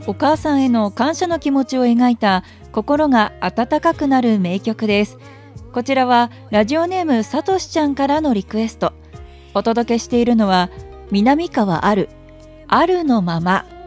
お母さんへの感謝の気持ちを描いた心が温かくなる名曲です。こちらはラジオネームさとしちゃんからのリクエスト。お届けしているのは南川あるのまま。